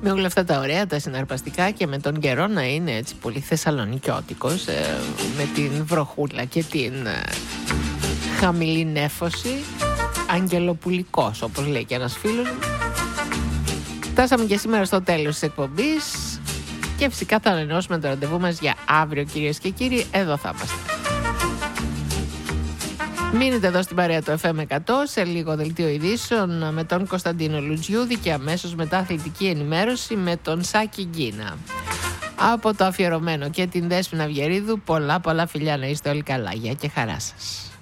Με όλα αυτά τα ωραία, τα συναρπαστικά και με τον καιρό να είναι έτσι πολύ θεσσαλονικιώτικος, με την βροχούλα και την χαμηλή νέφωση, αγγελοπουλικός όπως λέει και ένας φίλος μου. Φτάσαμε και σήμερα στο τέλος της εκπομπής και φυσικά θα ανανεώσουμε το ραντεβού μας για αύριο, κυρίες και κύριοι. Εδώ θα είμαστε. Μείνετε εδώ στην παρέα του FM 100, σε λίγο δελτίο ειδήσεων με τον Κωνσταντίνο Λουτζιούδη και αμέσως μετά αθλητική ενημέρωση με τον Σάκη Γκίνα. Από το αφιερωμένο και την Δέσποινα Βιερίδου, πολλά φιλιά, να είστε όλοι καλά. Γεια και χαρά σας.